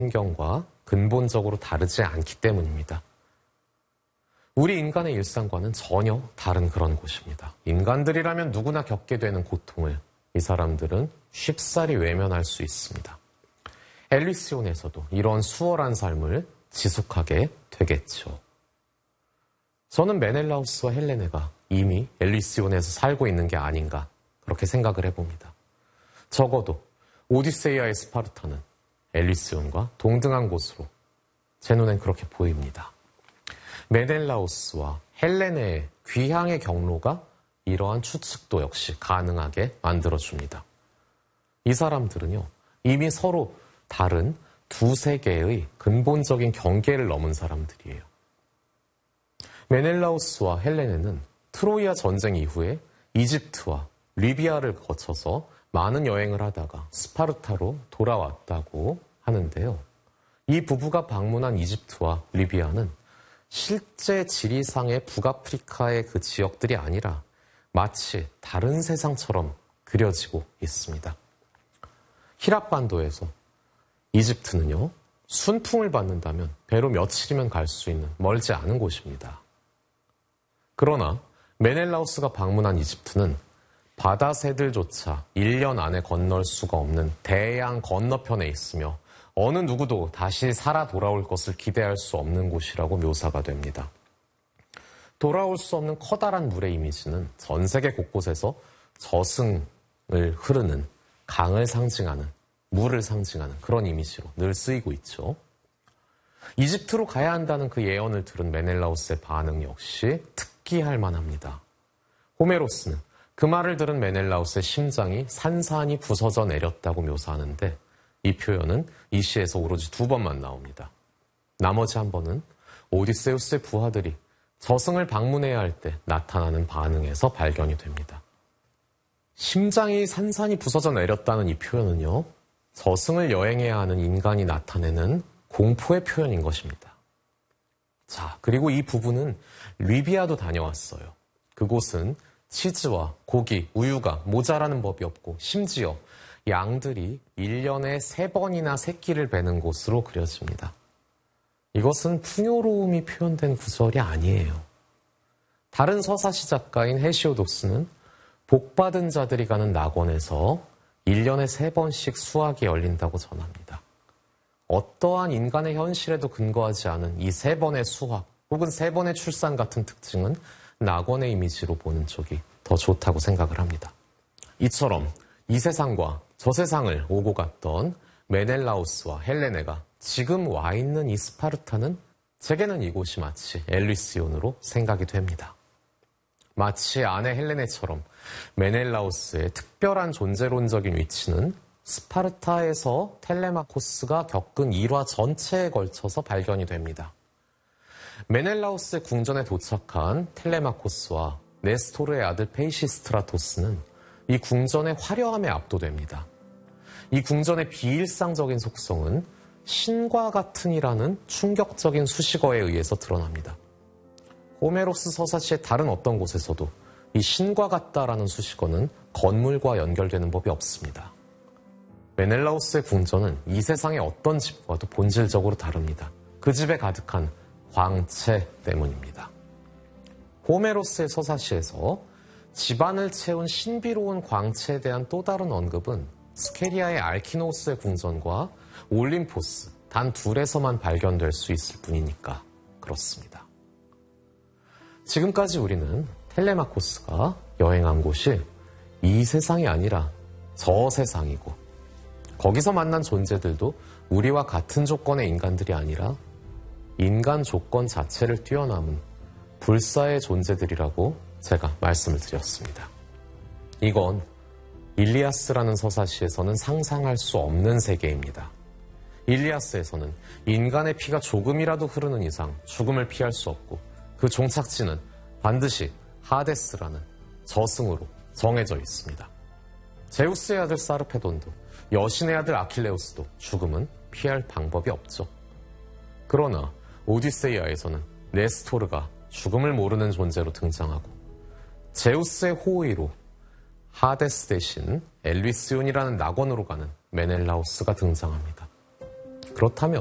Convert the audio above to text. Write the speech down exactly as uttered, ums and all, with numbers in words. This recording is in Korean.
환경과 근본적으로 다르지 않기 때문입니다. 우리 인간의 일상과는 전혀 다른 그런 곳입니다. 인간들이라면 누구나 겪게 되는 고통을 이 사람들은 쉽사리 외면할 수 있습니다. 엘리시온에서도 이런 수월한 삶을 지속하게 되겠죠. 저는 메넬라우스와 헬레네가 이미 엘리시온에서 살고 있는 게 아닌가 그렇게 생각을 해봅니다. 적어도 오디세이아의 스파르타는 엘리시온과 동등한 곳으로 제 눈엔 그렇게 보입니다. 메넬라우스와 헬레네의 귀향의 경로가 이러한 추측도 역시 가능하게 만들어줍니다. 이 사람들은요, 이미 서로 다른 두 세계의 근본적인 경계를 넘은 사람들이에요. 메넬라우스와 헬레네는 트로이아 전쟁 이후에 이집트와 리비아를 거쳐서 많은 여행을 하다가 스파르타로 돌아왔다고 하는데요. 이 부부가 방문한 이집트와 리비아는 실제 지리상의 북아프리카의 그 지역들이 아니라 마치 다른 세상처럼 그려지고 있습니다. 히랍반도에서 이집트는요, 순풍을 받는다면 배로 며칠이면 갈 수 있는 멀지 않은 곳입니다. 그러나 메넬라우스가 방문한 이집트는 바다 새들조차 일 년 안에 건널 수가 없는 대양 건너편에 있으며 어느 누구도 다시 살아 돌아올 것을 기대할 수 없는 곳이라고 묘사가 됩니다. 돌아올 수 없는 커다란 물의 이미지는 전 세계 곳곳에서 저승을 흐르는 강을 상징하는, 물을 상징하는 그런 이미지로 늘 쓰이고 있죠. 이집트로 가야 한다는 그 예언을 들은 메넬라우스의 반응 역시 특기할 만합니다. 호메로스는 그 말을 들은 메넬라우스의 심장이 산산이 부서져 내렸다고 묘사하는데 이 표현은 이 시에서 오로지 두 번만 나옵니다. 나머지 한 번은 오디세우스의 부하들이 저승을 방문해야 할 때 나타나는 반응에서 발견이 됩니다. 심장이 산산이 부서져 내렸다는 이 표현은요, 저승을 여행해야 하는 인간이 나타내는 공포의 표현인 것입니다. 자, 그리고 이 부부는 리비아도 다녀왔어요. 그곳은 치즈와 고기, 우유가 모자라는 법이 없고 심지어 양들이 일 년에 세 번이나 새끼를 베는 곳으로 그려집니다. 이것은 풍요로움이 표현된 구절이 아니에요. 다른 서사시 작가인 헤시오도스는 복받은 자들이 가는 낙원에서 일 년에 세 번씩 수학이 열린다고 전합니다. 어떠한 인간의 현실에도 근거하지 않은 이 세 번의 수학 혹은 세 번의 출산 같은 특징은 낙원의 이미지로 보는 쪽이 더 좋다고 생각을 합니다. 이처럼 이 세상과 저 세상을 오고 갔던 메넬라우스와 헬레네가 지금 와 있는 이 스파르타는 제게는 이곳이 마치 엘리시온으로 생각이 됩니다. 마치 아내 헬레네처럼 메넬라우스의 특별한 존재론적인 위치는 스파르타에서 텔레마코스가 겪은 일화 전체에 걸쳐서 발견이 됩니다. 메넬라우스의 궁전에 도착한 텔레마코스와 네스토르의 아들 페이시스트라토스는 이 궁전의 화려함에 압도됩니다. 이 궁전의 비일상적인 속성은 신과 같은이라는 충격적인 수식어에 의해서 드러납니다. 호메로스 서사시의 다른 어떤 곳에서도 이 신과 같다라는 수식어는 건물과 연결되는 법이 없습니다. 메넬라우스의 궁전은 이 세상의 어떤 집과도 본질적으로 다릅니다. 그 집에 가득한 광채 때문입니다. 호메로스의 서사시에서 집안을 채운 신비로운 광채에 대한 또 다른 언급은 스케리아의 알키노스의 궁전과 올림포스 단 둘에서만 발견될 수 있을 뿐이니까 그렇습니다. 지금까지 우리는 텔레마코스가 여행한 곳이 이 세상이 아니라 저 세상이고 거기서 만난 존재들도 우리와 같은 조건의 인간들이 아니라 인간 조건 자체를 뛰어넘은 불사의 존재들이라고 제가 말씀을 드렸습니다. 이건 일리아스라는 서사시에서는 상상할 수 없는 세계입니다. 일리아스에서는 인간의 피가 조금이라도 흐르는 이상 죽음을 피할 수 없고 그 종착지는 반드시 하데스라는 저승으로 정해져 있습니다. 제우스의 아들 사르페돈도 여신의 아들 아킬레우스도 죽음은 피할 방법이 없죠. 그러나 오디세이아에서는 네스토르가 죽음을 모르는 존재로 등장하고 제우스의 호의로 하데스 대신 엘리시온이라는 낙원으로 가는 메넬라우스가 등장합니다. 그렇다면